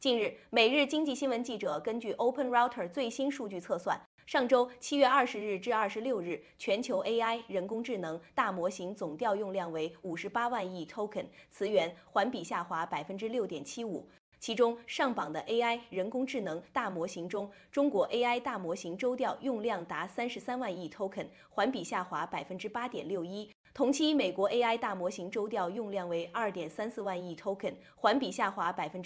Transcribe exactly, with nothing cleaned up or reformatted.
近日，每日经济新闻记者根据 OpenRouter 最新数据测算，上周七月二十日至二十六日，全球 A I 人工智能大模型总调用量为五十八万亿 token， 词源环比下滑百分之六点七五。其中上榜的 A I 人工智能大模型中，中国 A I 大模型周调用量达三十三万亿 token， 环比下滑百分之八点六一。同期，美国 A I 大模型周调用量为二点三四万亿 token， 环比下滑百分之。